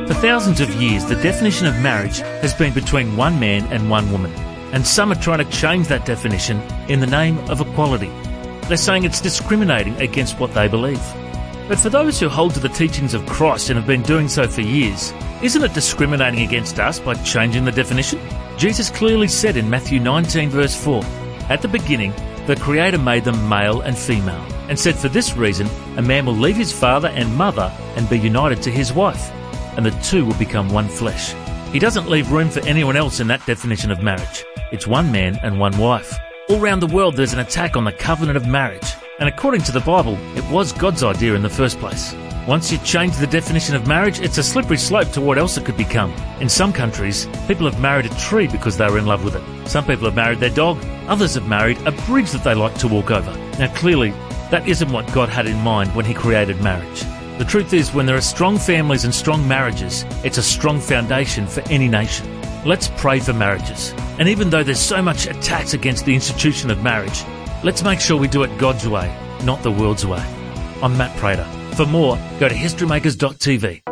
For thousands of years, the definition of marriage has been between one man and one woman, and some are trying to change that definition in the name of equality. They're saying it's discriminating against what they believe. But for those who hold to the teachings of Christ and have been doing so for years, isn't it discriminating against us by changing the definition? Jesus clearly said in Matthew 19 verse 4, "At the beginning, the Creator made them male and female, and said for this reason, a man will leave his father and mother and be united to his wife, and the two will become one flesh." He doesn't leave room for anyone else in that definition of marriage. It's one man and one wife. All around the world there's an attack on the covenant of marriage, and according to the Bible, it was God's idea in the first place. Once you change the definition of marriage, it's a slippery slope to what else it could become. In some countries, people have married a tree because they were in love with it. Some people have married their dog. Others have married a bridge that they like to walk over. Now clearly, that isn't what God had in mind when He created marriage. The truth is, when there are strong families and strong marriages, it's a strong foundation for any nation. Let's pray for marriages. And even though there's so much attacks against the institution of marriage, let's make sure we do it God's way, not the world's way. I'm Matt Prater. For more, go to historymakers.tv.